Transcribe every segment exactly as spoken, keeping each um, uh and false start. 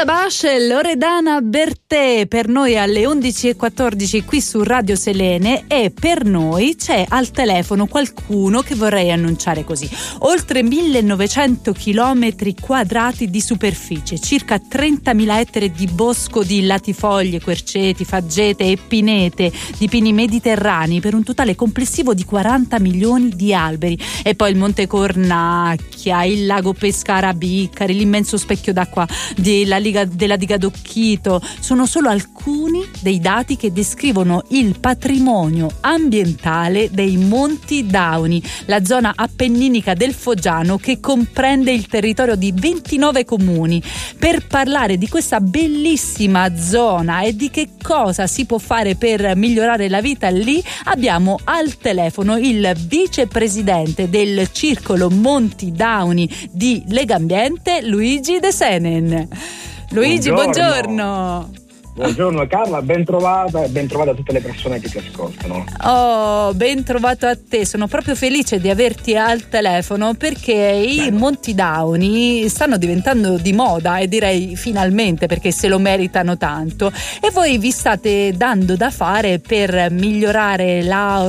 Shabash e Loredana Bertè per noi alle undici e quattordici qui su Radio Selene, e per noi c'è al telefono qualcuno che vorrei annunciare così. Oltre millenovecento chilometri quadrati di superficie, circa trentamila ettari di bosco di latifoglie, querceti, faggete e pinete, di pini mediterranei, per un totale complessivo di quaranta milioni di alberi. E poi il Monte Cornacchia, il lago Pescara Biccari, l'immenso specchio d'acqua della Liga, della Diga d'Occhito sono solo alcuni dei dati che descrivono il patrimonio ambientale dei Monti Dauni, la zona appenninica del Foggiano che comprende il territorio di ventinove comuni. Per parlare di questa bellissima zona e di che cosa si può fare per migliorare la vita lì, abbiamo al telefono il vicepresidente del Circolo Monti Dauni di Legambiente, Luigi De Senen. Luigi, buongiorno. buongiorno. Buongiorno Carla, ben trovata e ben trovata a tutte le persone che ti ascoltano. Oh, ben trovato a te, sono proprio felice di averti al telefono perché i Monti Dauni stanno diventando di moda, e direi finalmente, perché se lo meritano tanto, e voi vi state dando da fare per migliorare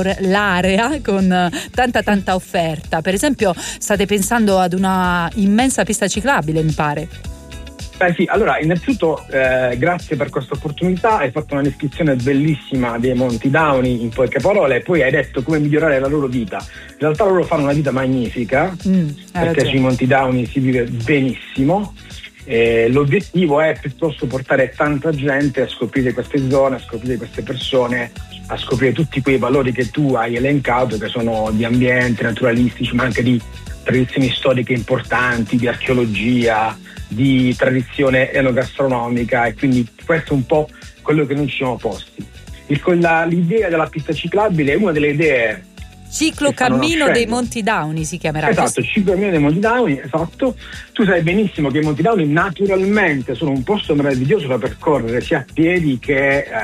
l'area con tanta tanta offerta. Per esempio state pensando ad una immensa pista ciclabile, mi pare. Beh sì, allora innanzitutto eh, grazie per questa opportunità, hai fatto una descrizione bellissima dei Monti Dauni in poche parole, poi hai detto come migliorare la loro vita. In realtà loro fanno una vita magnifica, mm, perché sui Monti Dauni si vive benissimo. Eh, l'obiettivo è piuttosto portare tanta gente a scoprire queste zone, a scoprire queste persone, a scoprire tutti quei valori che tu hai elencato, che sono di ambiente, naturalistici, ma anche di tradizioni storiche importanti, di archeologia, di tradizione enogastronomica, e quindi questo è un po' quello che noi ci siamo posti. Il, la, l'idea della pista ciclabile è una delle idee. Ciclo Cammino dei Monti Dauni si chiamerà. Esatto, Ciclo Cammino dei Monti Dauni, esatto. Tu sai benissimo che i Monti Dauni naturalmente sono un posto meraviglioso da percorrere sia a piedi che eh,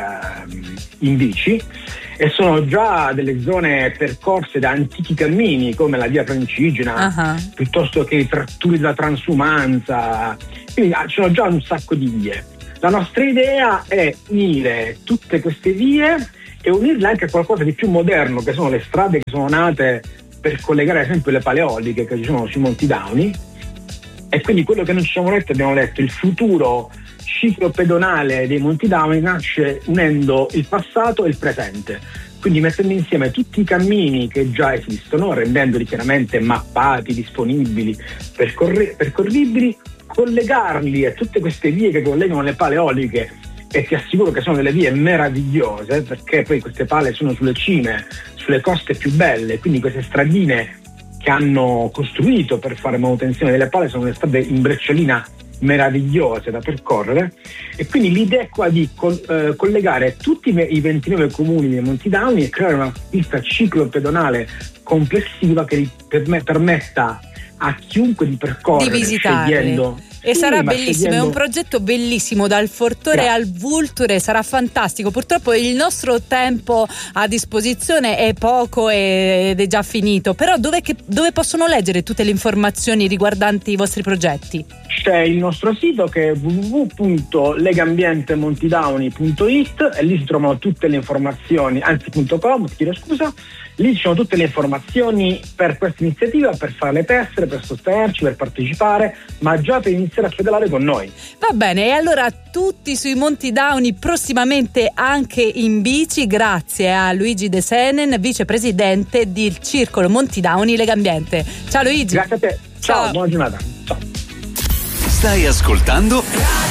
in bici, e sono già delle zone percorse da antichi cammini come la Via Francigena, uh-huh. piuttosto che i tratturi della transumanza, quindi ci sono già un sacco di vie. La nostra idea è unire tutte queste vie e unirle anche a qualcosa di più moderno, che sono le strade che sono nate per collegare ad esempio le paleoliche che ci sono sui Monti Dauni. E quindi quello che noi ci siamo letti, abbiamo letto il futuro ciclo pedonale dei Monti Dauni nasce unendo il passato e il presente, quindi mettendo insieme tutti i cammini che già esistono, rendendoli chiaramente mappati, disponibili, percorri- percorribili, collegarli a tutte queste vie che collegano le paleoliche, e ti assicuro che sono delle vie meravigliose, perché poi queste pale sono sulle cime, sulle coste più belle, quindi queste stradine che hanno costruito per fare manutenzione delle pale sono le strade in brecciolina meravigliose da percorrere. E quindi l'idea è qua di col, eh, collegare tutti i ventinove comuni dei Monti Dauni e creare una pista ciclopedonale complessiva che permetta a chiunque di percorrere, di visitare, scegliendo. E sì, sarà bellissimo, scegliendo... è un progetto bellissimo, dal Fortore yeah. al Vulture, sarà fantastico. Purtroppo il nostro tempo a disposizione è poco ed è già finito, però dove, che, dove possono leggere tutte le informazioni riguardanti i vostri progetti? C'è il nostro sito che è w w w punto legambientemontidauni punto it, e lì si trovano tutte le informazioni, anzi .com, ti chiedo scusa. Lì ci sono tutte le informazioni per questa iniziativa, per fare le tessere, per sostenerci, per partecipare, ma già per iniziare a pedalare con noi. Va bene, e allora tutti sui Monti Dauni, prossimamente anche in bici, grazie a Luigi De Senen, vicepresidente del Circolo Monti Dauni Legambiente. Ciao Luigi. Grazie a te. Ciao, Ciao. Buona giornata. Ciao. Stai ascoltando